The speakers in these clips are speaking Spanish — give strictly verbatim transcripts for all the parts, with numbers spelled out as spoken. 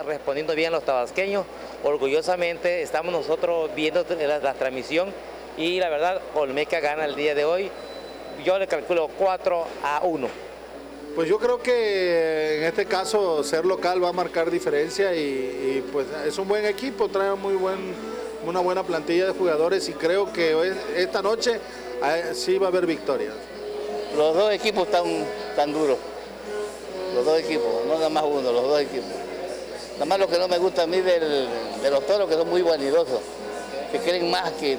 respondiendo bien los tabasqueños. Orgullosamente estamos nosotros viendo la, la transmisión y la verdad Olmeca gana el día de hoy. Yo le calculo cuatro a uno. Pues yo creo que en este caso ser local va a marcar diferencia y, y pues es un buen equipo, trae muy buen, una buena plantilla de jugadores y creo que hoy, esta noche sí va a haber victorias. Los dos equipos están tan duros, los dos equipos, no nada más uno, los dos equipos. Nada más lo que no me gusta a mí del, de los toros, que son muy vanidosos, que quieren más que,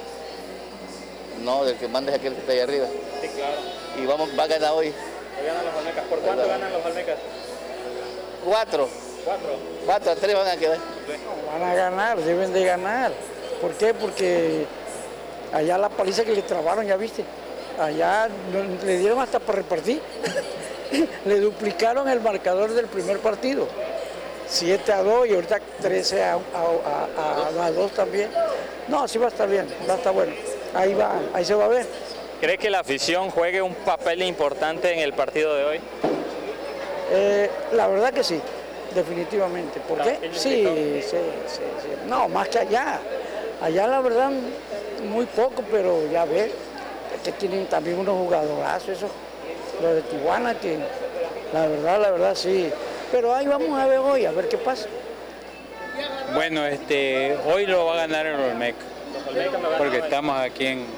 no, del que manda es aquel que está ahí arriba. Sí, claro. Y vamos, va a ganar hoy. Hoy ganan los Olmecas. ¿Por cuánto ¿verdad? Ganan los Olmecas? Cuatro. Cuatro. Cuatro a tres van a quedar. Van a ganar, deben de ganar. ¿Por qué? Porque allá la paliza que le trabaron, ya viste. Allá le dieron hasta para repartir. Le duplicaron el marcador del primer partido. siete a dos y ahorita trece a dos también. No, así va a estar bien, va a estar bueno. Ahí va, ahí se va a ver. ¿Cree que la afición juegue un papel importante en el partido de hoy? Eh, la verdad que sí, definitivamente. ¿Por qué? Sí, sí, sí, sí. No, más que allá. Allá la verdad muy poco, pero ya ves, que tienen también unos jugadorazos, esos, los de Tijuana, que la verdad, la verdad sí. Pero ahí vamos a ver hoy, a ver qué pasa. Bueno, este, hoy lo va a ganar el Olmeca, porque estamos aquí en,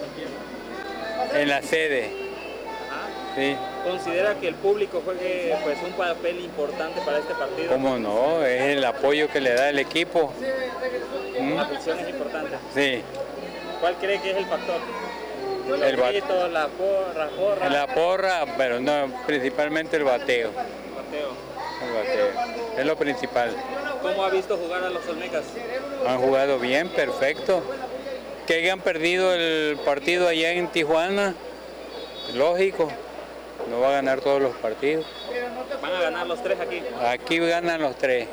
en la sede. Sí. ¿Considera que el público juegue pues, un papel importante para este partido? ¿Cómo no? Es el apoyo que le da el equipo. La afición es importante. Sí. ¿Cuál cree que es el factor? Los el gritos, la porra, porra. La porra, pero no, principalmente el bateo. Bateo. El bateo. Es lo principal. ¿Cómo ha visto jugar a los Olmecas? Han jugado bien, perfecto. Que hayan perdido el partido allá en Tijuana, lógico. No va a ganar todos los partidos. ¿Van a ganar los tres aquí? Aquí ganan los tres.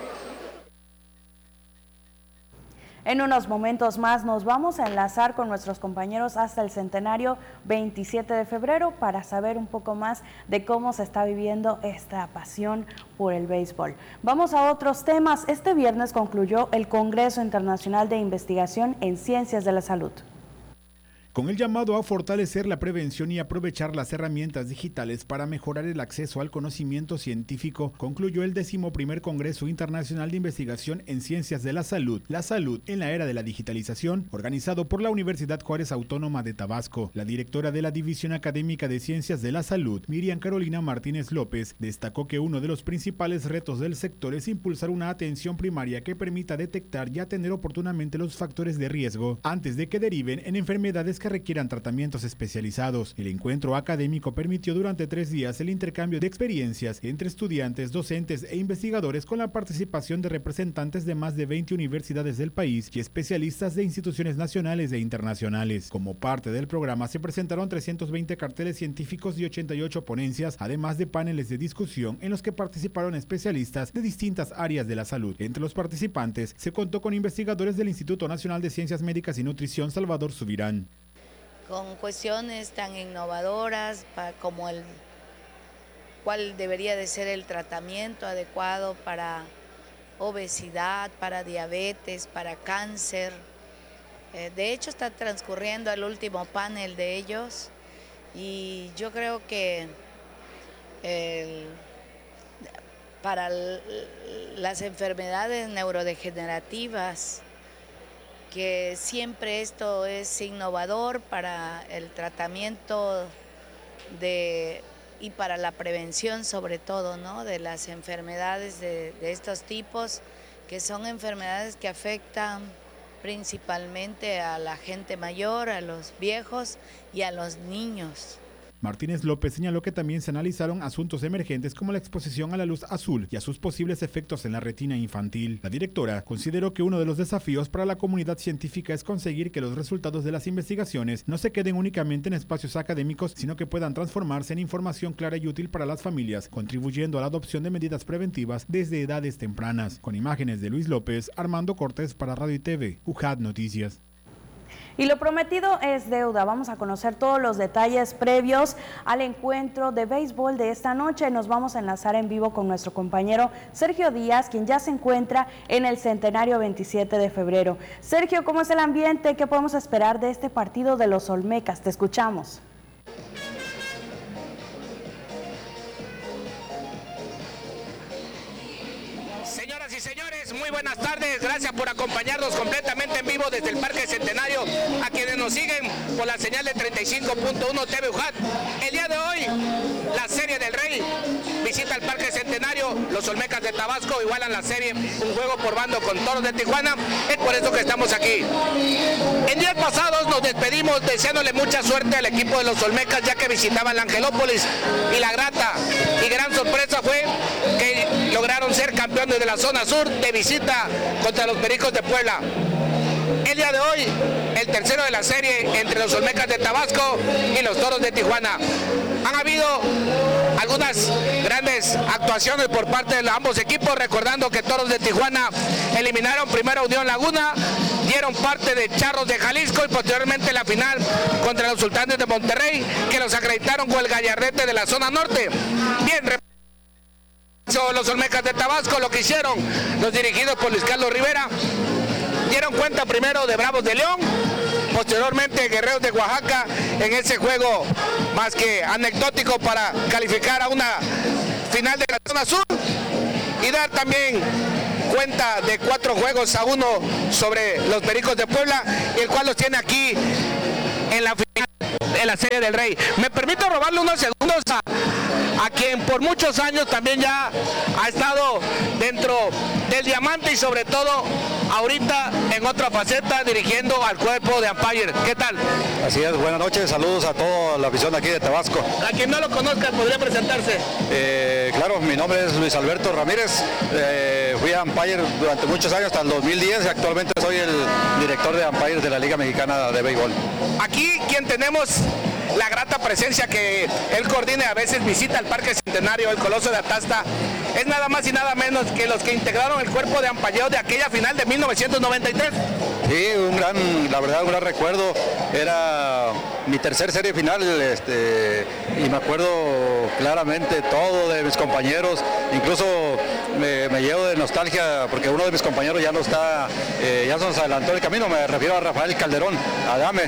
En unos momentos más nos vamos a enlazar con nuestros compañeros hasta el centenario veintisiete de febrero para saber un poco más de cómo se está viviendo esta pasión por el béisbol. Vamos a otros temas. Este viernes concluyó el Congreso Internacional de Investigación en Ciencias de la Salud. Con el llamado a fortalecer la prevención y aprovechar las herramientas digitales para mejorar el acceso al conocimiento científico, concluyó el decimoprimer Congreso Internacional de Investigación en Ciencias de la Salud, la salud en la era de la digitalización, organizado por la Universidad Juárez Autónoma de Tabasco. La directora de la División Académica de Ciencias de la Salud, Miriam Carolina Martínez López, destacó que uno de los principales retos del sector es impulsar una atención primaria que permita detectar y atender oportunamente los factores de riesgo antes de que deriven en enfermedades que requieran tratamientos especializados. El encuentro académico permitió durante tres días el intercambio de experiencias entre estudiantes, docentes e investigadores con la participación de representantes de más de veinte universidades del país y especialistas de instituciones nacionales e internacionales. Como parte del programa se presentaron trescientos veinte carteles científicos y ochenta y ocho ponencias, además de paneles de discusión en los que participaron especialistas de distintas áreas de la salud. Entre los participantes se contó con investigadores del Instituto Nacional de Ciencias Médicas y Nutrición Salvador Subirán. Con cuestiones tan innovadoras para, como el cuál debería de ser el tratamiento adecuado para obesidad, para diabetes, para cáncer. Eh, de hecho está transcurriendo el último panel de ellos y yo creo que el, para el, las enfermedades neurodegenerativas, que siempre esto es innovador para el tratamiento de, y para la prevención sobre todo, ¿no?, de las enfermedades de, de estos tipos, que son enfermedades que afectan principalmente a la gente mayor, a los viejos y a los niños. Martínez López señaló que también se analizaron asuntos emergentes como la exposición a la luz azul y a sus posibles efectos en la retina infantil. La directora consideró que uno de los desafíos para la comunidad científica es conseguir que los resultados de las investigaciones no se queden únicamente en espacios académicos, sino que puedan transformarse en información clara y útil para las familias, contribuyendo a la adopción de medidas preventivas desde edades tempranas. Con imágenes de Luis López, Armando Cortés para Radio y T V, U J A D Noticias. Y lo prometido es deuda. Vamos a conocer todos los detalles previos al encuentro de béisbol de esta noche. Nos vamos a enlazar en vivo con nuestro compañero Sergio Díaz, quien ya se encuentra en el Centenario veintisiete de febrero. Sergio, ¿cómo es el ambiente? ¿Qué podemos esperar de este partido de los Olmecas? Te escuchamos. Señoras y señores, muy buenas tardes. Gracias por acompañarnos completamente en vivo desde el Parque Centenario. A quienes nos siguen por la señal de treinta y cinco punto uno T V U J A T. El día de hoy, la Serie del Rey visita el Parque Centenario. Los Olmecas de Tabasco igualan la serie, un juego por bando con Toros de Tijuana. Es por eso que estamos aquí. En días pasados nos despedimos deseándole mucha suerte al equipo de los Olmecas, ya que visitaban la Angelópolis, y la grata y gran sorpresa fue que lograron ser campeones de la zona sur de visita contra los Pericos de Puebla. El día de hoy, el tercero de la serie entre los Olmecas de Tabasco y los Toros de Tijuana. Han habido algunas grandes actuaciones por parte de ambos equipos, recordando que Toros de Tijuana eliminaron primero a Unión Laguna, dieron parte de Charros de Jalisco y posteriormente la final contra los Sultanes de Monterrey, que los acreditaron con el gallardete de la zona norte. Bien, los Olmecas de Tabasco lo que hicieron, los dirigidos por Luis Carlos Rivera, dieron cuenta primero de Bravos de León, posteriormente Guerreros de Oaxaca, en ese juego más que anecdótico para calificar a una final de la zona sur, y dar también cuenta de cuatro juegos a uno sobre los Pericos de Puebla, y el cual los tiene aquí en la final de la Serie del Rey. Me permito robarle unos segundos a, a quien por muchos años también ya ha estado dentro del diamante y sobre todo ahorita en otra faceta dirigiendo al cuerpo de umpire. ¿Qué tal? Así es, buenas noches, saludos a toda la afición aquí de Tabasco. A quien no lo conozca, ¿podría presentarse? Eh, claro, mi nombre es Luis Alberto Ramírez, eh, fui umpire durante muchos años, hasta el dos mil diez, y actualmente soy el director de umpire de la Liga Mexicana de Béisbol. Aquí quien tenemos la grata presencia que él coordina y a veces visita el Parque Centenario, el Coloso de Atasta, es nada más y nada menos que los que integraron el cuerpo de ampalleo de aquella final de mil novecientos noventa y tres. Sí, un gran, la verdad, un gran recuerdo. Era mi tercer serie final, este, y me acuerdo claramente todo de mis compañeros, incluso me, me llevo de nostalgia porque uno de mis compañeros ya no está, eh, ya se nos adelantó el camino, me refiero a Rafael Calderón, Adame,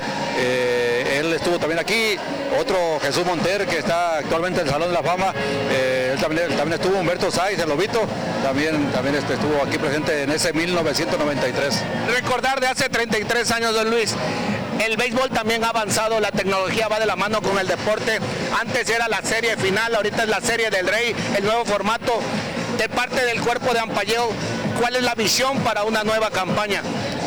eh, él estuvo también aquí, otro Jesús Monter que está actualmente en el Salón de la Fama, eh, él también, también estuvo Humberto Sáiz, el Lobito, también, también este, estuvo aquí presente en ese mil novecientos noventa y tres. Recordar de hace treinta y tres años, don Luis, el béisbol también ha avanzado, la tecnología va de la mano con el deporte. Antes era la serie final, ahorita es la Serie del Rey, el nuevo formato. De parte del cuerpo de ampalleo, ¿cuál es la visión para una nueva campaña?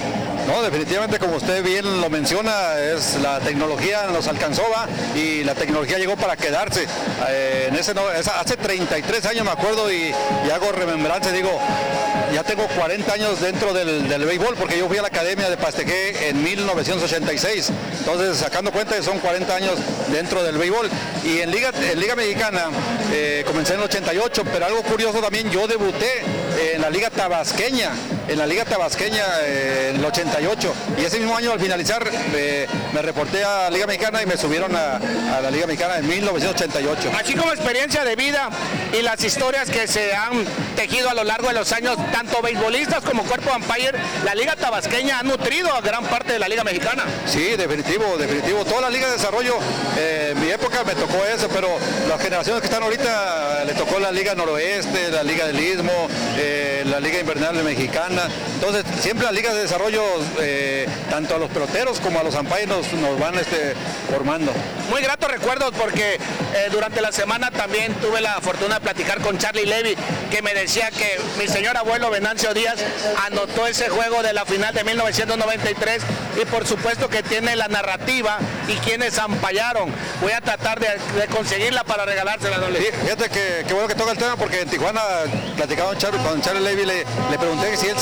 No, definitivamente, como usted bien lo menciona, es la tecnología nos alcanzó, ¿va? Y la tecnología llegó para quedarse. Eh, en ese, no, esa, hace treinta y tres años me acuerdo y, y hago remembranza, digo, ya tengo cuarenta años dentro del, del béisbol, porque yo fui a la Academia de Pastequé en mil novecientos ochenta y seis, entonces sacando cuenta que son cuarenta años dentro del béisbol. Y en Liga, en Liga Mexicana eh, comencé en el ochenta y ocho, pero algo curioso también, yo debuté en la Liga Tabasqueña, en la Liga Tabasqueña eh, en el ochenta y ocho, y ese mismo año al finalizar eh, me reporté a la Liga Mexicana y me subieron a, a la Liga Mexicana en mil novecientos ochenta y ocho. Así como experiencia de vida y las historias que se han tejido a lo largo de los años, tanto beisbolistas como cuerpo umpire, la Liga Tabasqueña ha nutrido a gran parte de la Liga Mexicana. Sí, definitivo, definitivo. Toda la Liga de Desarrollo, eh, en mi época me tocó eso, pero las generaciones que están ahorita le tocó la Liga Noroeste, la Liga del Istmo, eh, la Liga Invernal Mexicana. Entonces, siempre las ligas de desarrollo, eh, tanto a los peloteros como a los umpires nos, nos van este, formando. Muy gratos recuerdos porque eh, durante la semana también tuve la fortuna de platicar con Charlie Levy, que me decía que mi señor abuelo Venancio Díaz anotó ese juego de la final de mil novecientos noventa y tres y por supuesto que tiene la narrativa y quienes ampallaron. Voy a tratar de, de conseguirla para regalársela, don Luis. Sí, fíjate que, que bueno que toca el tema porque en Tijuana platicaba con Charlie, con Charlie Levy, le, le pregunté si él sabía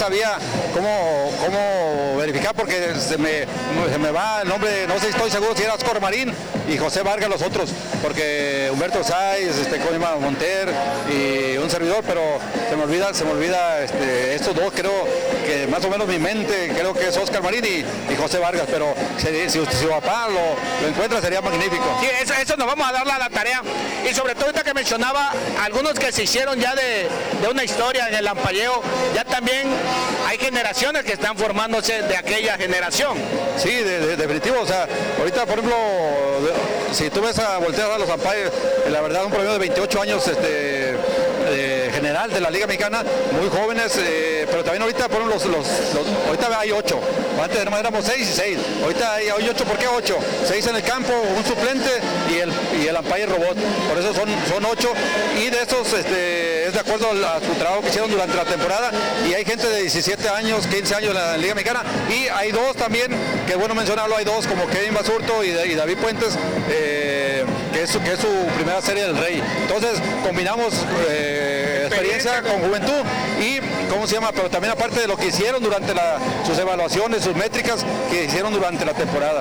sabía cómo, cómo verificar porque se me, se me va el nombre, no sé si estoy seguro si era Oscar Marín y José Vargas los otros, porque Humberto Sáiz, este, Monter y un servidor, pero se me olvida, se me olvida este, estos dos, creo que más o menos mi mente, creo que es Oscar Marín y, y José Vargas, pero si, si, si su papá lo, lo encuentra sería magnífico. Sí, eso, eso nos vamos a dar la, la tarea. Y sobre todo ahorita que mencionaba, algunos que se hicieron ya de, de una historia en el lampalleo, ya también hay generaciones que están formándose de aquella generación. Sí, de, de, definitivo, o sea, ahorita por ejemplo, de, si tú ves a voltear a los umpires, la verdad un promedio de veintiocho años, este, eh, general de la Liga Mexicana, muy jóvenes, eh, pero también ahorita fueron los, los, los, ahorita hay ocho, antes éramos seis y seis, ahorita hay, hay ocho, ¿por qué ocho? Seis en el campo, un suplente y el, y el umpire robot, por eso son, son ocho, y de esos este, es de acuerdo a su trabajo que hicieron durante la temporada, y hay gente de diecisiete años, quince años en la Liga Mexicana, y hay dos también, que es bueno mencionarlo, hay dos como Kevin Basurto y, y David Puentes, eh, que, es, que es su primera serie del Rey. Entonces combinamos eh, experiencia con juventud y, ¿cómo se llama? Pero también aparte de lo que hicieron durante la, sus evaluaciones, sus métricas que hicieron durante la temporada.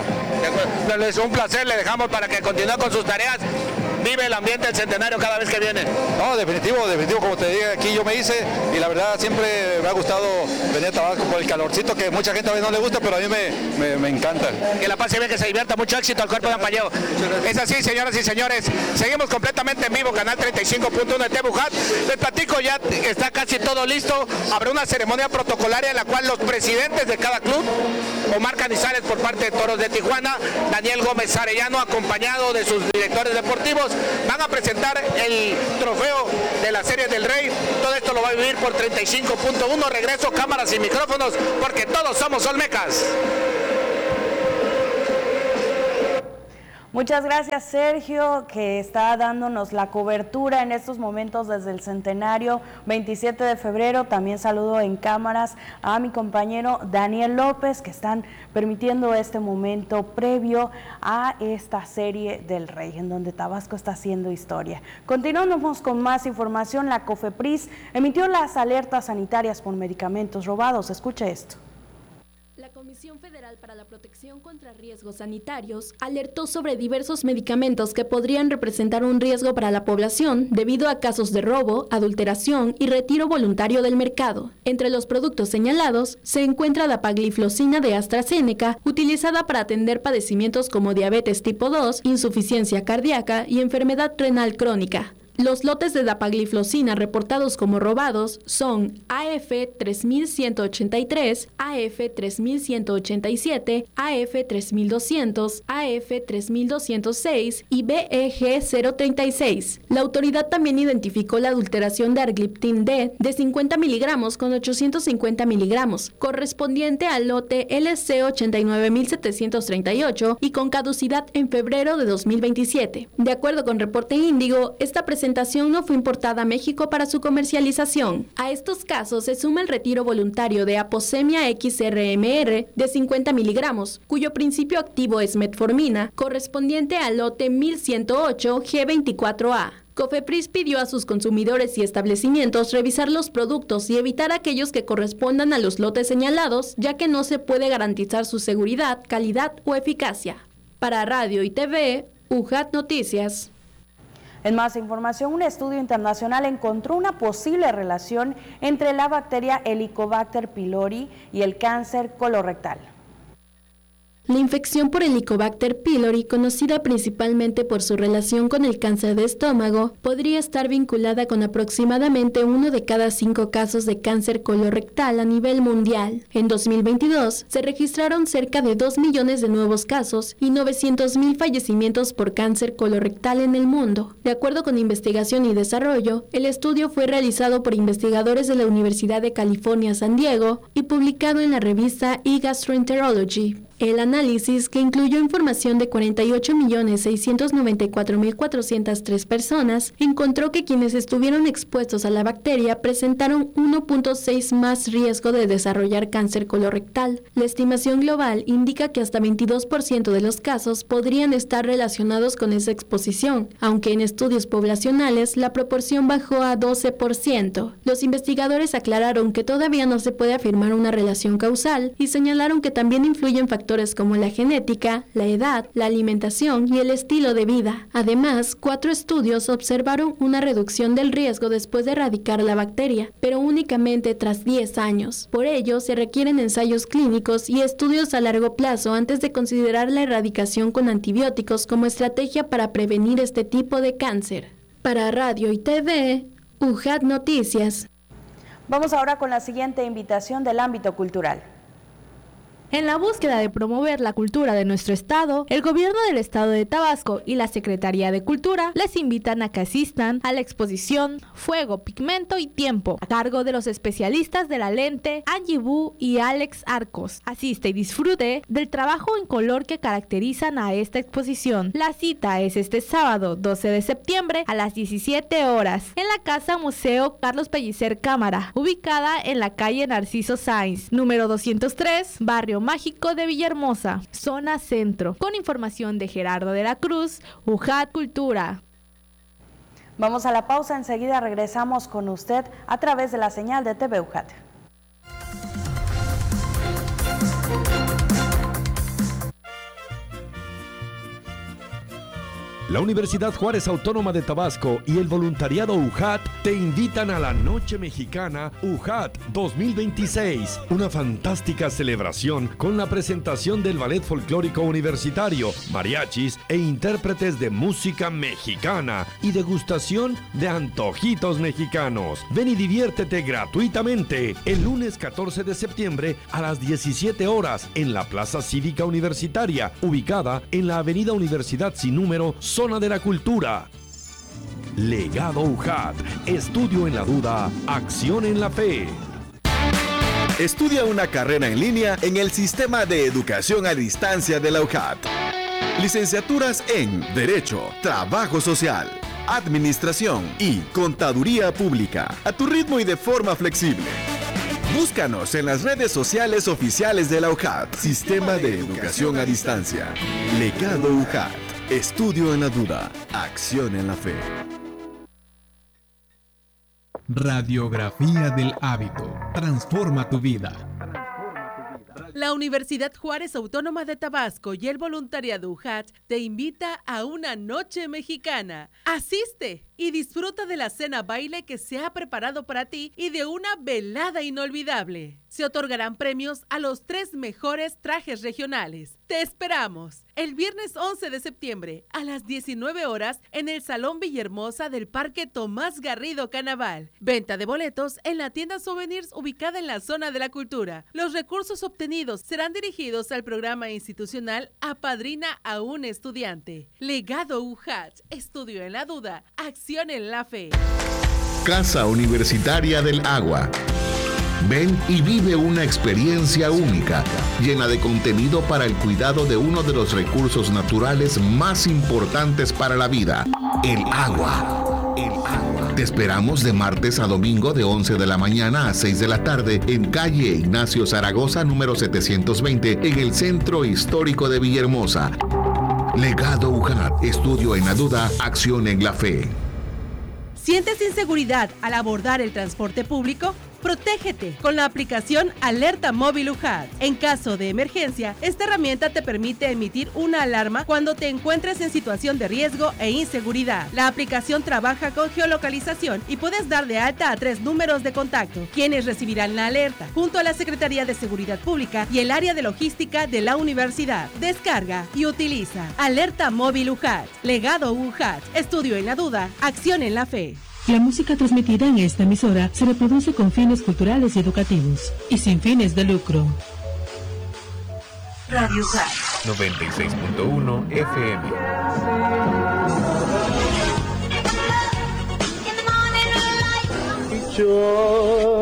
Es un placer, le dejamos para que continúe con sus tareas. Vive el ambiente del Centenario cada vez que viene. No, definitivo, definitivo, como te dije, aquí yo me hice y la verdad siempre me ha gustado venir a Tabasco por el calorcito que mucha gente a veces no le gusta, pero a mí me, me, me encanta. Que la pase bien, que se divierta, mucho éxito al cuerpo de ampalleo. Es así, señoras y señores, seguimos completamente en vivo, Canal treinta y cinco punto uno de T V U J A T. Les platico, ya está casi todo listo, habrá una ceremonia protocolaria en la cual los presidentes de cada club, Omar Canizales por parte de Toros de Tijuana, Daniel Gómez Arellano acompañado de sus directores deportivos, van a presentar el trofeo de la Serie del Rey. Todo esto lo va a vivir por treinta y cinco punto uno. Regreso, cámaras y micrófonos, porque todos somos olmecas. Muchas gracias, Sergio, que está dándonos la cobertura en estos momentos desde el Centenario veintisiete de febrero. También saludo en cámaras a mi compañero Daniel López, que están permitiendo este momento previo a esta Serie del Rey, en donde Tabasco está haciendo historia. Continuamos con más información. La COFEPRIS emitió las alertas sanitarias por medicamentos robados. Escuche esto. La Comisión Federal para la Protección contra Riesgos Sanitarios alertó sobre diversos medicamentos que podrían representar un riesgo para la población debido a casos de robo, adulteración y retiro voluntario del mercado. Entre los productos señalados se encuentra dapagliflozina de AstraZeneca, utilizada para atender padecimientos como diabetes tipo dos, insuficiencia cardíaca y enfermedad renal crónica. Los lotes de dapagliflozina reportados como robados son A F tres mil ciento ochenta y tres, A F tres mil ciento ochenta y siete, A F tres mil doscientos, A F tres mil doscientos seis y B E G cero treinta y seis. La autoridad también identificó la adulteración de Argliptin D de cincuenta miligramos con ochocientos cincuenta miligramos, correspondiente al lote L C ochenta y nueve mil setecientos treinta y ocho y con caducidad en febrero de dos mil veintisiete. De acuerdo con Reporte Índigo, esta presentación no fue importada a México para su comercialización. A estos casos se suma el retiro voluntario de Aposemia X R M R de cincuenta miligramos, cuyo principio activo es metformina, correspondiente al lote mil ciento ocho G veinticuatro A. COFEPRIS pidió a sus consumidores y establecimientos revisar los productos y evitar aquellos que correspondan a los lotes señalados, ya que no se puede garantizar su seguridad, calidad o eficacia. Para Radio y T V, U J A T Noticias. En más información, un estudio internacional encontró una posible relación entre la bacteria Helicobacter pylori y el cáncer colorectal. La infección por Helicobacter pylori, conocida principalmente por su relación con el cáncer de estómago, podría estar vinculada con aproximadamente uno de cada cinco casos de cáncer colorectal a nivel mundial. En dos mil veintidós se registraron cerca de dos millones de nuevos casos y novecientos mil fallecimientos por cáncer colorectal en el mundo. De acuerdo con Investigación y Desarrollo, el estudio fue realizado por investigadores de la Universidad de California, San Diego y publicado en la revista eGastroenterology. El análisis análisis, que incluyó información de cuarenta y ocho millones seiscientos noventa y cuatro mil cuatrocientas tres personas, encontró que quienes estuvieron expuestos a la bacteria presentaron uno punto seis más riesgo de desarrollar cáncer colorectal. La estimación global indica que hasta veintidós por ciento de los casos podrían estar relacionados con esa exposición, aunque en estudios poblacionales la proporción bajó a doce por ciento. Los investigadores aclararon que todavía no se puede afirmar una relación causal y señalaron que también influyen factores como la genética, la edad, la alimentación y el estilo de vida. Además, cuatro estudios observaron una reducción del riesgo después de erradicar la bacteria, pero únicamente tras diez años. Por ello, se requieren ensayos clínicos y estudios a largo plazo antes de considerar la erradicación con antibióticos como estrategia para prevenir este tipo de cáncer. Para Radio y T V, U J A T Noticias. Vamos ahora con la siguiente invitación del ámbito cultural. En la búsqueda de promover la cultura de nuestro estado, el gobierno del estado de Tabasco y la Secretaría de Cultura les invitan a que asistan a la exposición Fuego, Pigmento y Tiempo, a cargo de los especialistas de la lente Angie Bu y Alex Arcos. Asiste y disfrute del trabajo en color que caracterizan a esta exposición. La cita es este sábado doce de septiembre a las diecisiete horas en la Casa Museo Carlos Pellicer Cámara, ubicada en la calle Narciso Sáenz, número doscientos tres, barrio Mágico de Villahermosa, zona centro. Con información de Gerardo de la Cruz, U J A T Cultura. Vamos a la pausa, enseguida regresamos con usted a través de la señal de T V U J A T. La Universidad Juárez Autónoma de Tabasco y el voluntariado U J A T te invitan a la Noche Mexicana U J A T dos mil veintiséis, una fantástica celebración con la presentación del Ballet Folclórico Universitario, mariachis e intérpretes de música mexicana y degustación de antojitos mexicanos. Ven y diviértete gratuitamente el lunes catorce de septiembre a las diecisiete horas en la Plaza Cívica Universitaria, ubicada en la Avenida Universidad sin número, Zona de la Cultura. Legado U J A T, estudio en la duda, acción en la fe. Estudia una carrera en línea en el Sistema de Educación a Distancia de la U J A T. Licenciaturas en Derecho, Trabajo Social, Administración y Contaduría Pública, a tu ritmo y de forma flexible. Búscanos en las redes sociales oficiales de la U J A T. Sistema de Educación a Distancia. Legado U J A T. Estudio en la duda, acción en la fe. Radiografía del hábito. Transforma tu vida. La Universidad Juárez Autónoma de Tabasco y el voluntariado U J A T te invita a una noche mexicana. Asiste y disfruta de la cena baile que se ha preparado para ti y de una velada inolvidable. Se otorgarán premios a los tres mejores trajes regionales. Te esperamos el viernes once de septiembre a las diecinueve horas en el Salón Villahermosa del Parque Tomás Garrido Canaval. Venta de boletos en la tienda Souvenirs ubicada en la Zona de la Cultura. Los recursos obtenidos serán dirigidos al programa institucional Apadrina a un estudiante. Legado U J A T, estudio en la duda, acción en la fe. Casa Universitaria del Agua. Ven y vive una experiencia única, llena de contenido para el cuidado de uno de los recursos naturales más importantes para la vida, el agua. El agua. Te esperamos de martes a domingo de once de la mañana a seis de la tarde en calle Ignacio Zaragoza, número setecientos veinte, en el Centro Histórico de Villahermosa. Legado U J A T, estudio en la duda, acción en la fe. ¿Sientes inseguridad al abordar el transporte público? Protégete con la aplicación Alerta Móvil U J A T. En caso de emergencia, esta herramienta te permite emitir una alarma cuando te encuentres en situación de riesgo e inseguridad. La aplicación trabaja con geolocalización y puedes dar de alta a tres números de contacto, quienes recibirán la alerta, junto a la Secretaría de Seguridad Pública y el área de logística de la universidad. Descarga y utiliza Alerta Móvil U J A T. Legado U J A T. Estudio en la duda, acción en la fe. La música transmitida en esta emisora se reproduce con fines culturales y educativos y sin fines de lucro. Radio U J A T noventa y seis punto uno F M.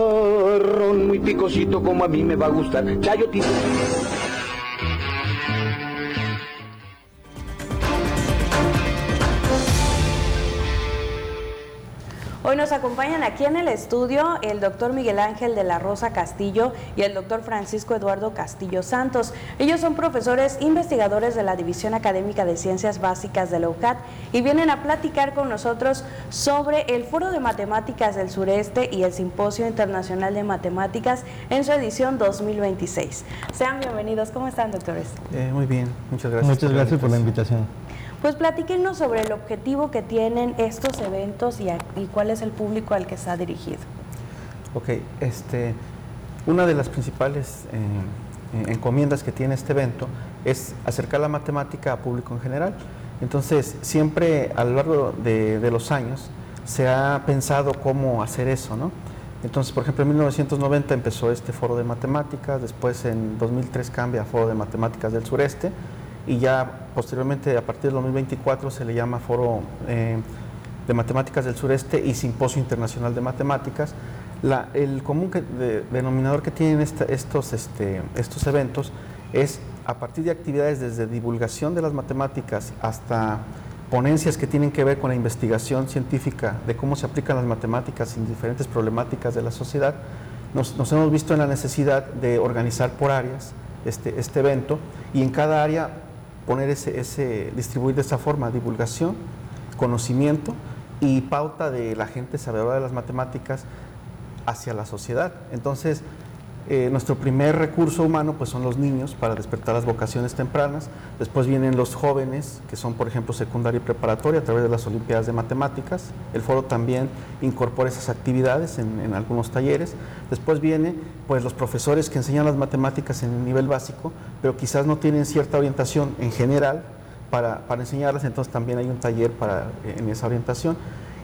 Chorrón muy picosito como a mí me va a gustar. Chayo tipo. Hoy nos acompañan aquí en el estudio el doctor Miguel Ángel de la Rosa Castillo y el doctor Francisco Eduardo Castillo Santos. Ellos son profesores investigadores de la División Académica de Ciencias Básicas de la U J A T y vienen a platicar con nosotros sobre el Foro de Matemáticas del Sureste y el Simposio Internacional de Matemáticas en su edición dos mil veintiséis. Sean bienvenidos. ¿Cómo están, doctores? Eh, muy bien, muchas gracias. Muchas por gracias por la invitación. Pues platíquenos sobre el objetivo que tienen estos eventos y, a, y cuál es el público al que está dirigido. Ok, este, una de las principales eh, encomiendas que tiene este evento es acercar la matemática a público en general. Entonces, siempre a lo largo de, de los años se ha pensado cómo hacer eso, ¿no? Entonces, por ejemplo, en mil novecientos noventa empezó este Foro de Matemáticas, después en dos mil tres cambia a Foro de Matemáticas del Sureste, y ya posteriormente a partir del dos mil veinticuatro se le llama Foro eh, de Matemáticas del Sureste y Simposio Internacional de Matemáticas. La, el común que, de, denominador que tienen esta, estos, este, estos eventos es a partir de actividades desde divulgación de las matemáticas hasta ponencias que tienen que ver con la investigación científica de cómo se aplican las matemáticas en diferentes problemáticas de la sociedad. Nos, nos hemos visto en la necesidad de organizar por áreas este, este evento y en cada área poner ese, ese, distribuir de esa forma divulgación, conocimiento y pauta de la gente sabedora de las matemáticas hacia la sociedad. Entonces, eh, nuestro primer recurso humano pues son los niños para despertar las vocaciones tempranas. Después vienen los jóvenes, que son por ejemplo secundaria y preparatoria a través de las Olimpiadas de Matemáticas. El foro también incorpora esas actividades en, en algunos talleres. Después viene pues los profesores que enseñan las matemáticas en el nivel básico, pero quizás no tienen cierta orientación en general para, para enseñarlas, entonces también hay un taller para, en esa orientación.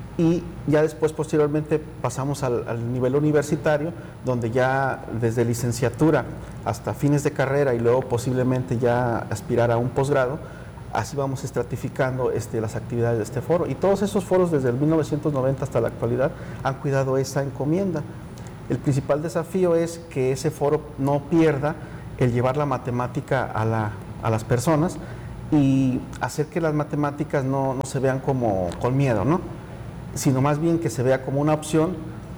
Y ya después, posteriormente, pasamos al, al nivel universitario, donde ya desde licenciatura hasta fines de carrera y luego posiblemente ya aspirar a un posgrado, así vamos estratificando este, las actividades de este foro. Y todos esos foros desde el mil novecientos noventa hasta la actualidad han cuidado esa encomienda. El principal desafío es que ese foro no pierda el llevar la matemática a, la, a las personas y hacer que las matemáticas no, no se vean como con miedo, ¿no? Sino más bien que se vea como una opción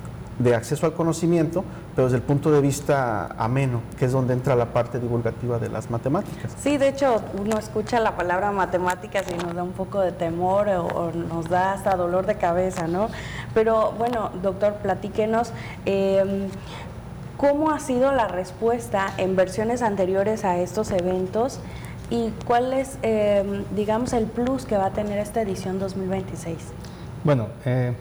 de acceso al conocimiento, pero desde el punto de vista ameno, que es donde entra la parte divulgativa de las matemáticas. Sí, de hecho, uno escucha la palabra matemáticas y nos da un poco de temor o, o nos da hasta dolor de cabeza, ¿no? Pero bueno, doctor, platíquenos, eh, ¿cómo ha sido la respuesta en versiones anteriores a estos eventos y cuál es, eh, digamos, el plus que va a tener esta edición dos mil veintiséis? Bueno, eh,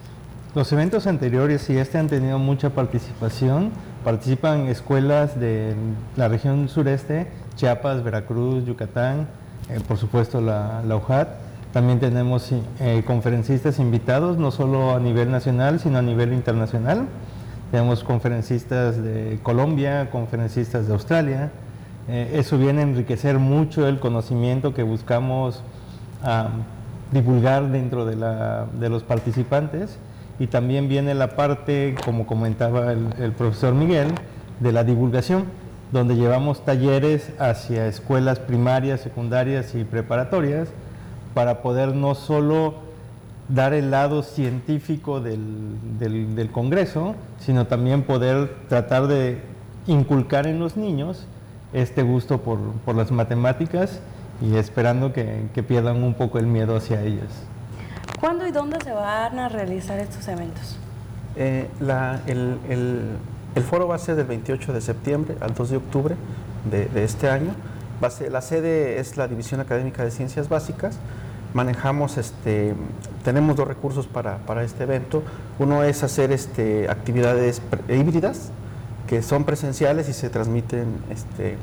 los eventos anteriores y este han tenido mucha participación. Participan escuelas de la región sureste, Chiapas, Veracruz, Yucatán, eh, por supuesto la, la U J A T. También tenemos eh, conferencistas invitados, no solo a nivel nacional, sino a nivel internacional. Tenemos conferencistas de Colombia, conferencistas de Australia. Eh, eso viene a enriquecer mucho el conocimiento que buscamos um, divulgar dentro de, la, de los participantes, y también viene la parte, como comentaba el, el profesor Miguel, de la divulgación, donde llevamos talleres hacia escuelas primarias, secundarias y preparatorias para poder no solo dar el lado científico del, del, del Congreso, sino también poder tratar de inculcar en los niños este gusto por, por las matemáticas y esperando que, que pierdan un poco el miedo hacia ellas. ¿Cuándo y dónde se van a realizar estos eventos? Eh, la, el, el, el foro va a ser del veintiocho de septiembre al dos de octubre de, de este año. Va a ser, la sede es la División Académica de Ciencias Básicas. Manejamos, este, tenemos dos recursos para, para este evento. Uno es hacer este, actividades híbridas, que son presenciales y se transmiten este,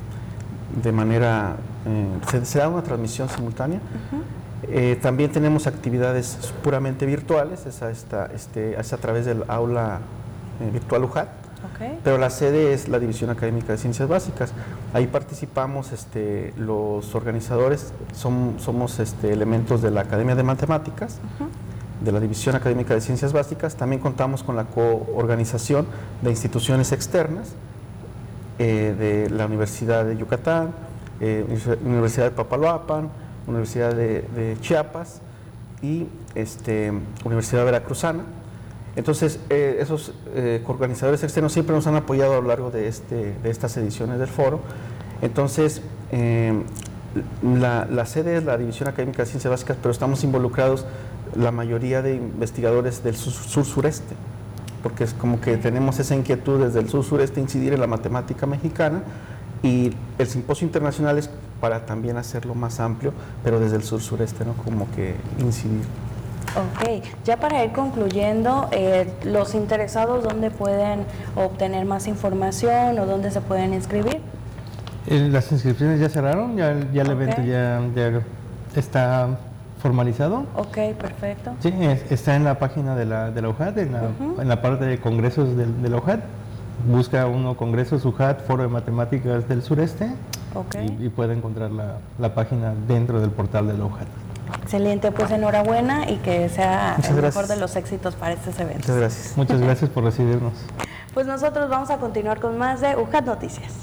de manera, eh, se, se da una transmisión simultánea. Uh-huh. eh, también tenemos actividades puramente virtuales, esa está, este, es a través del aula eh, virtual U J A T, okay. Pero la sede es la División Académica de Ciencias Básicas. Ahí participamos este, los organizadores, son, somos este, elementos de la Academia de Matemáticas, uh-huh. de la División Académica de Ciencias Básicas. También contamos con la coorganización de instituciones externas, Eh, de la Universidad de Yucatán, eh, Universidad de Papaloapan, Universidad de, de Chiapas y este, Universidad Veracruzana. Entonces, eh, esos eh, organizadores externos siempre nos han apoyado a lo largo de, este, de estas ediciones del foro. Entonces, eh, la, la sede es la División Académica de Ciencias Básicas, pero estamos involucrados la mayoría de investigadores del sur-sureste, porque es como que tenemos esa inquietud desde el sur-sureste incidir en la matemática mexicana, y el simposio internacional es para también hacerlo más amplio, pero desde el sur-sureste, ¿no? Como que incidir. Ok, ya para ir concluyendo, eh, los interesados, ¿dónde pueden obtener más información o dónde se pueden inscribir? Eh, las inscripciones ya cerraron, ya, ya el okay. evento ya, ya está formalizado. Ok, perfecto. Sí, es, está en la página de la, de la U J A T, en la, uh-huh. en la parte de congresos de, de la U J A T. Busca uno Congresos U J A T, Foro de Matemáticas del Sureste, okay. y, y puede encontrar la, la página dentro del portal de la U J A T. Excelente, pues enhorabuena y que sea Muchas el gracias. mejor de los éxitos para estos eventos. Muchas gracias. Muchas gracias por recibirnos. Pues nosotros vamos a continuar con más de U J A T Noticias.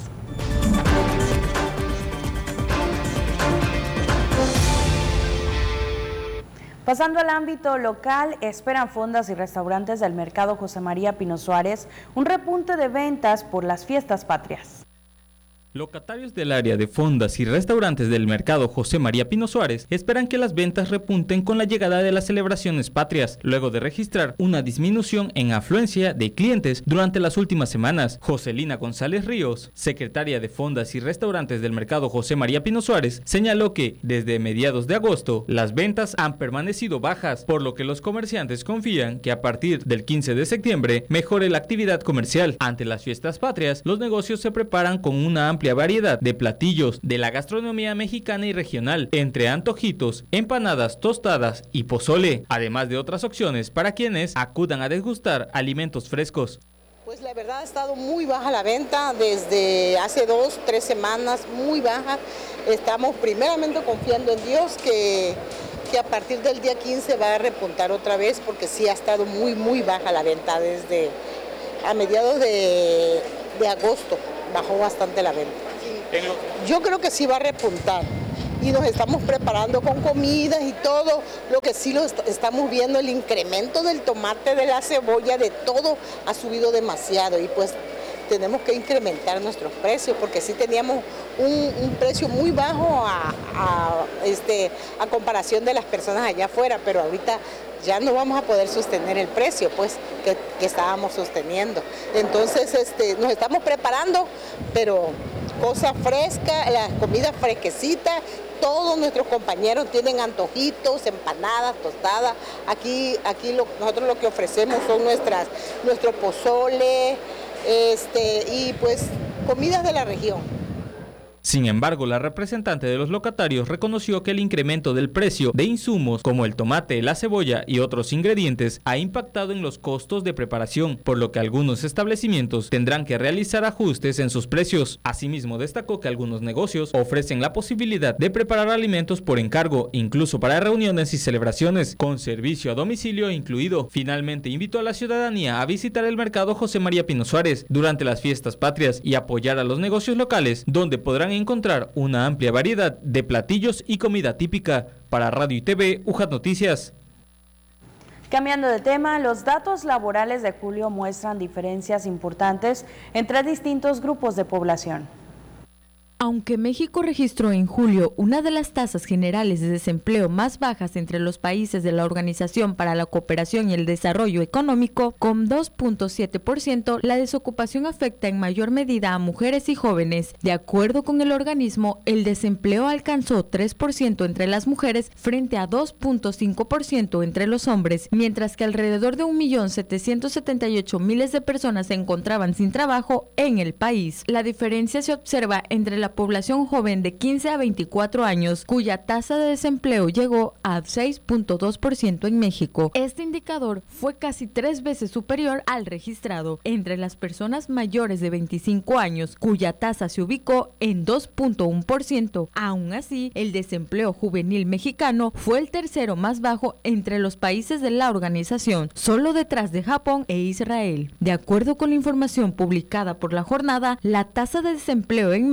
Pasando al ámbito local, esperan fondas y restaurantes del mercado José María Pino Suárez un repunte de ventas por las fiestas patrias. Locatarios del área de fondas y restaurantes del mercado José María Pino Suárez esperan que las ventas repunten con la llegada de las celebraciones patrias, luego de registrar una disminución en afluencia de clientes durante las últimas semanas. Joselina González Ríos, secretaria de fondas y restaurantes del mercado José María Pino Suárez, señaló que desde mediados de agosto las ventas han permanecido bajas, por lo que los comerciantes confían que a partir del quince de septiembre mejore la actividad comercial. Ante las fiestas patrias, los negocios se preparan con una amplia amplia variedad de platillos de la gastronomía mexicana y regional, entre antojitos, empanadas, tostadas y pozole, además de otras opciones para quienes acudan a degustar alimentos frescos. Pues la verdad ha estado muy baja la venta desde hace dos, tres semanas, muy baja. Estamos primeramente confiando en Dios que, que a partir del día quince va a repuntar otra vez, porque sí ha estado muy, muy baja la venta desde a mediados de, de agosto. Bajó bastante la venta. Yo creo que sí va a repuntar y nos estamos preparando con comidas y todo. Lo que sí lo est- estamos viendo, el incremento del tomate, de la cebolla, de todo ha subido demasiado, y pues tenemos que incrementar nuestros precios, porque sí teníamos un, un precio muy bajo a, a, este, a comparación de las personas allá afuera, pero ahorita ya no vamos a poder sostener el precio pues que, que estábamos sosteniendo. Entonces este, nos estamos preparando, pero cosa fresca, la comida fresquecita. Todos nuestros compañeros tienen antojitos, empanadas, tostadas. Aquí, aquí lo, nosotros lo que ofrecemos son nuestras, nuestro pozole, este, y pues comidas de la región. Sin embargo, la representante de los locatarios reconoció que el incremento del precio de insumos como el tomate, la cebolla y otros ingredientes ha impactado en los costos de preparación, por lo que algunos establecimientos tendrán que realizar ajustes en sus precios. Asimismo, destacó que algunos negocios ofrecen la posibilidad de preparar alimentos por encargo, incluso para reuniones y celebraciones, con servicio a domicilio incluido. Finalmente, invitó a la ciudadanía a visitar el mercado José María Pino Suárez durante las fiestas patrias y apoyar a los negocios locales, donde podrán encontrar una amplia variedad de platillos y comida típica. Para Radio y T V, U J A T Noticias. Cambiando de tema, los datos laborales de julio muestran diferencias importantes entre distintos grupos de población. Aunque México registró en julio una de las tasas generales de desempleo más bajas entre los países de la Organización para la Cooperación y el Desarrollo Económico, con dos punto siete por ciento, la desocupación afecta en mayor medida a mujeres y jóvenes. De acuerdo con el organismo, el desempleo alcanzó tres por ciento entre las mujeres frente a dos punto cinco por ciento entre los hombres, mientras que alrededor de un millón setecientos setenta y ocho miles de personas se encontraban sin trabajo en el país. La diferencia se observa entre la población joven de quince a veinticuatro años, cuya tasa de desempleo llegó a seis punto dos por ciento en México. Este indicador fue casi tres veces superior al registrado entre las personas mayores de veinticinco años, cuya tasa se ubicó en dos punto uno por ciento. Aún así, el desempleo juvenil mexicano fue el tercero más bajo entre los países de la organización, solo detrás de Japón e Israel. De acuerdo con la información publicada por La Jornada, la tasa de desempleo en México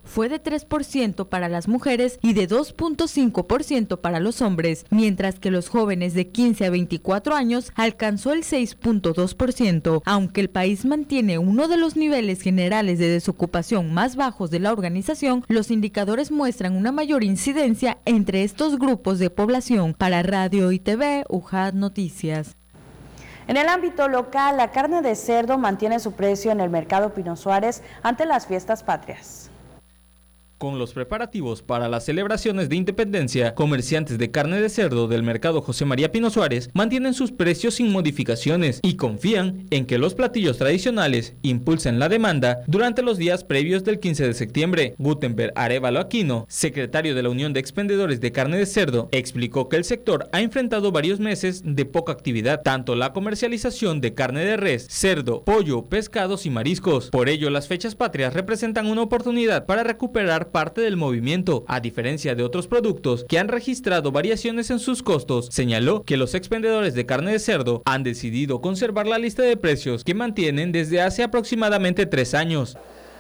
fue de tres por ciento para las mujeres y de dos punto cinco por ciento para los hombres, mientras que los jóvenes de quince a veinticuatro años alcanzó el seis punto dos por ciento, aunque el país mantiene uno de los niveles generales de desocupación más bajos de la organización, los indicadores muestran una mayor incidencia entre estos grupos de población. Para Radio y T V, U J A T Noticias. En el ámbito local, la carne de cerdo mantiene su precio en el mercado Pino Suárez ante las fiestas patrias. Con los preparativos para las celebraciones de independencia, comerciantes de carne de cerdo del mercado José María Pino Suárez mantienen sus precios sin modificaciones y confían en que los platillos tradicionales impulsen la demanda durante los días previos del quince de septiembre. Gutenberg Arevalo Aquino, secretario de la Unión de Expendedores de Carne de Cerdo, explicó que el sector ha enfrentado varios meses de poca actividad, tanto la comercialización de carne de res, cerdo, pollo, pescados y mariscos. Por ello, las fechas patrias representan una oportunidad para recuperar parte del movimiento, a diferencia de otros productos que han registrado variaciones en sus costos. Señaló que los expendedores de carne de cerdo han decidido conservar la lista de precios que mantienen desde hace aproximadamente tres años.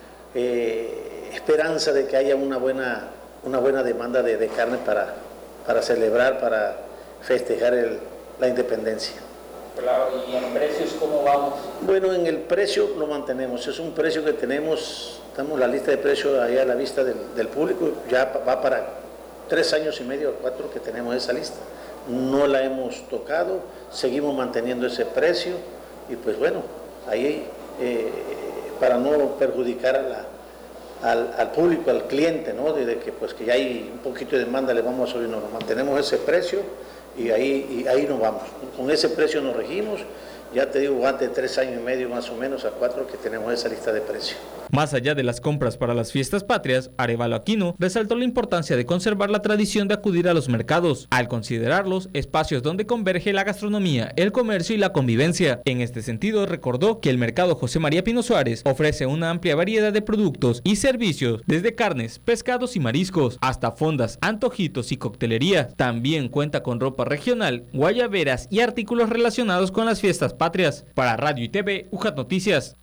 Eh, esperanza de que haya una buena, una buena demanda de, de carne para, para celebrar, para festejar el, la independencia. Claro, ¿y en precios cómo vamos? Bueno, en el precio lo mantenemos, es un precio que tenemos. Estamos la lista de precios allá a la vista del, del público, ya va para tres años y medio o cuatro que tenemos esa lista. No la hemos tocado, seguimos manteniendo ese precio y pues bueno, ahí eh, para no perjudicar a la, al, al público, al cliente, ¿no? Desde que pues que ya hay un poquito de demanda le vamos a subir, no, mantenemos ese precio y ahí, y ahí nos vamos. Con ese precio nos regimos. Ya te digo, antes de tres años y medio más o menos a cuatro que tenemos esa lista de precios. Más allá de las compras para las fiestas patrias, Arevalo Aquino resaltó la importancia de conservar la tradición de acudir a los mercados, al considerarlos espacios donde converge la gastronomía, el comercio y la convivencia. En este sentido, recordó que el mercado José María Pino Suárez ofrece una amplia variedad de productos y servicios, desde carnes, pescados y mariscos, hasta fondas, antojitos y coctelería. También cuenta con ropa regional, guayaberas y artículos relacionados con las fiestas patrias. Para Radio y T V, U J A T Noticias.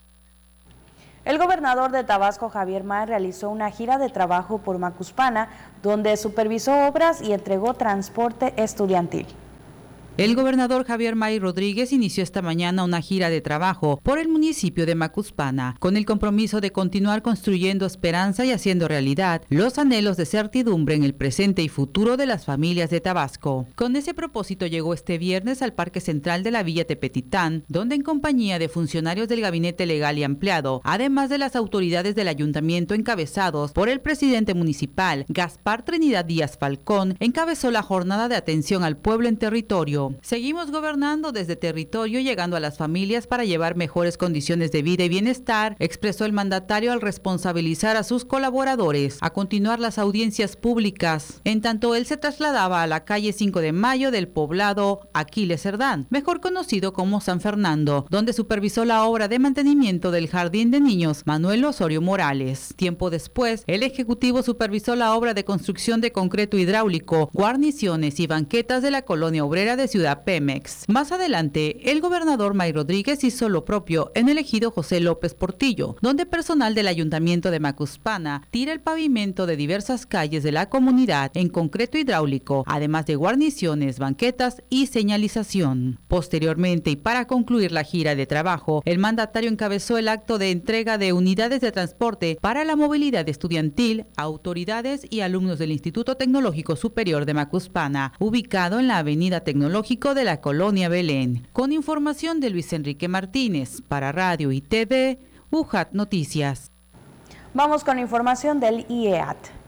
El gobernador de Tabasco, Javier May, realizó una gira de trabajo por Macuspana, donde supervisó obras y entregó transporte estudiantil. El gobernador Javier May Rodríguez inició esta mañana una gira de trabajo por el municipio de Macuspana, con el compromiso de continuar construyendo esperanza y haciendo realidad los anhelos de certidumbre en el presente y futuro de las familias de Tabasco. Con ese propósito llegó este viernes al Parque Central de la Villa Tepetitán, donde en compañía de funcionarios del Gabinete Legal y Ampliado, además de las autoridades del ayuntamiento encabezados por el presidente municipal, Gaspar Trinidad Díaz Falcón, encabezó la jornada de atención al pueblo en territorio. Seguimos gobernando desde territorio, llegando a las familias para llevar mejores condiciones de vida y bienestar, expresó el mandatario al responsabilizar a sus colaboradores a continuar las audiencias públicas. En tanto, él se trasladaba a la calle cinco de mayo del poblado Aquiles Cerdán, mejor conocido como San Fernando, donde supervisó la obra de mantenimiento del Jardín de Niños Manuel Osorio Morales. Tiempo después, el Ejecutivo supervisó la obra de construcción de concreto hidráulico, guarniciones y banquetas de la colonia obrera de Ciudad Pemex. Más adelante, el gobernador May Rodríguez hizo lo propio en el ejido José López Portillo, donde personal del ayuntamiento de Macuspana tira el pavimento de diversas calles de la comunidad en concreto hidráulico, además de guarniciones, banquetas y señalización. Posteriormente, y para concluir la gira de trabajo, el mandatario encabezó el acto de entrega de unidades de transporte para la movilidad estudiantil a autoridades y alumnos del Instituto Tecnológico Superior de Macuspana, ubicado en la Avenida Tecnológico de la Colonia Belén. Con información de Luis Enrique Martínez, para Radio y T V, U J A T Noticias. Vamos con información del I E A T.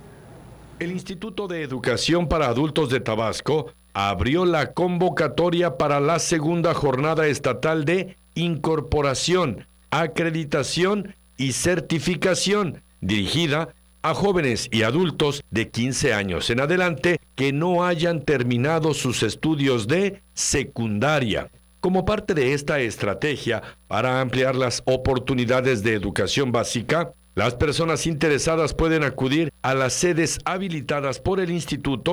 El Instituto de Educación para Adultos de Tabasco abrió la convocatoria para la segunda jornada estatal de incorporación, acreditación y certificación, dirigida a jóvenes y adultos de quince años en adelante que no hayan terminado sus estudios de secundaria. Como parte de esta estrategia para ampliar las oportunidades de educación básica, las personas interesadas pueden acudir a las sedes habilitadas por el instituto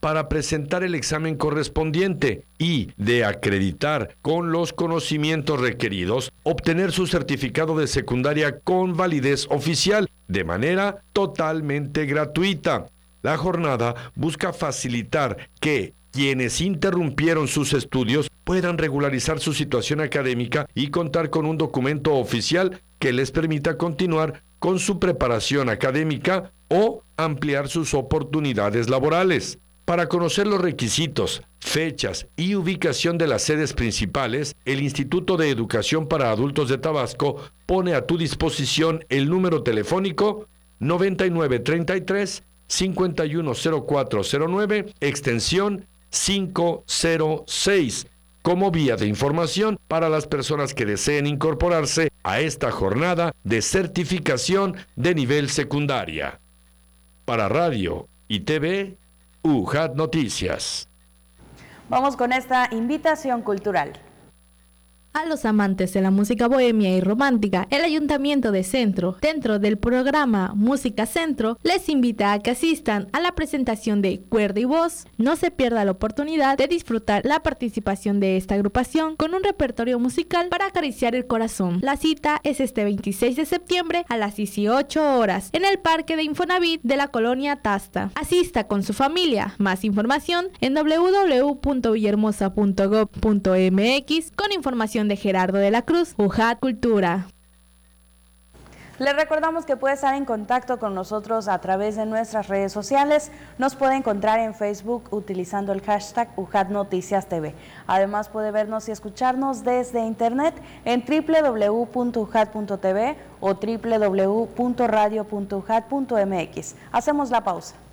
para presentar el examen correspondiente y, de acreditar con los conocimientos requeridos, obtener su certificado de secundaria con validez oficial, de manera totalmente gratuita. La jornada busca facilitar que quienes interrumpieron sus estudios puedan regularizar su situación académica y contar con un documento oficial que les permita continuar con su preparación académica o ampliar sus oportunidades laborales. Para conocer los requisitos, fechas y ubicación de las sedes principales, el Instituto de Educación para Adultos de Tabasco pone a tu disposición el número telefónico noventa y nueve treinta y tres, cincuenta y uno cero cuatro cero nueve, extensión quinientos seis, como vía de información para las personas que deseen incorporarse a esta jornada de certificación de nivel secundaria. Para Radio y T V, U J A T Noticias. Vamos con esta invitación cultural. A los amantes de la música bohemia y romántica, el Ayuntamiento de Centro, dentro del programa Música Centro, les invita a que asistan a la presentación de Cuerda y Voz. No se pierda la oportunidad de disfrutar la participación de esta agrupación con un repertorio musical para acariciar el corazón. La cita es este veintiséis de septiembre a las dieciocho horas en el Parque de Infonavit de la colonia Tasta. Asista con su familia. Más información en doble u doble u doble u punto villahermosa punto gob punto eme equis con información de Gerardo de la Cruz, U J A T Cultura. Les recordamos que puede estar en contacto con nosotros a través de nuestras redes sociales. Nos puede encontrar en Facebook utilizando el hashtag U J A T Noticias T V. Además puede vernos y escucharnos desde internet en doble u doble u doble u punto u j a t punto t v o doble u doble u doble u punto radio punto u j a t punto eme equis. Hacemos la pausa.